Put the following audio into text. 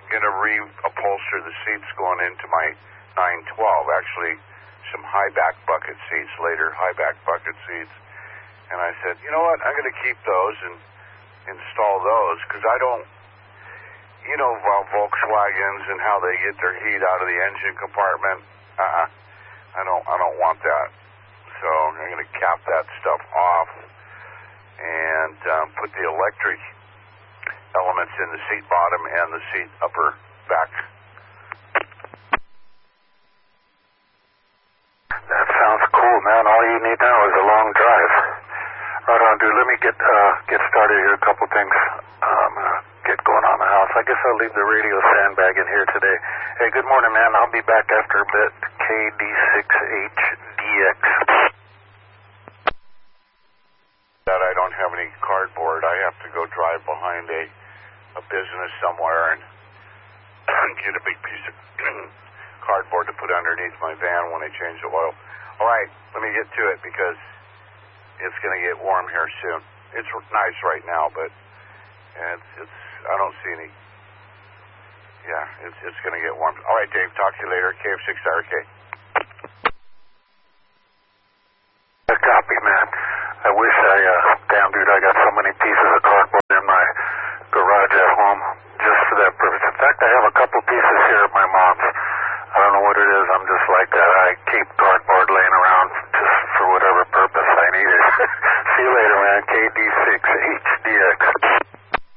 going to reupholster the seats going into my 912. Actually, some high back bucket seats later, high back bucket seats. And I said, you know what, I'm going to keep those and install those because I don't, you know, Volkswagens and how they get their heat out of the engine compartment. I don't want that. So I'm going to cap that stuff off and put the electric elements in the seat bottom and the seat upper back. That sounds cool, man. All you need now is a long drive. Right on, dude. Let me get started here. A couple things get going on in the house. I guess I'll leave the radio sandbag in here today. Hey, good morning, man. I'll be back after a bit. KD6HDX. That I don't have any cardboard. I have to go drive behind a business somewhere and get a big piece of cardboard to put underneath my van when I change the oil. All right, let me get to it because it's going to get warm here soon. It's nice right now, but it's I don't see any. Yeah, it's going to get warm. All right, Dave, talk to you later. KF6RK. Copy, man. I wish damn dude, I got so many pieces of cardboard in my garage at home just for that purpose. In fact, I have a couple pieces here at my mom's. I don't know what it is. I'm just like that. I keep cardboard laying around just for whatever purpose I need it. See you later, man. KD6HDX.